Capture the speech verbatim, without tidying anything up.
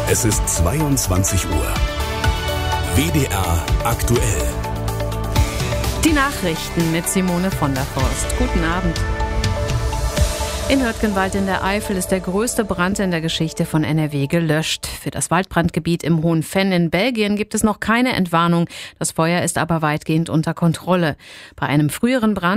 Es ist zweiundzwanzig Uhr. W D R aktuell. Die Nachrichten mit Simone von der Forst. Guten Abend. In Hürtgenwald in der Eifel ist der größte Brand in der Geschichte von N R W gelöscht. Für das Waldbrandgebiet im Hohen Venn in Belgien gibt es noch keine Entwarnung. Das Feuer ist aber weitgehend unter Kontrolle. Bei einem früheren Brand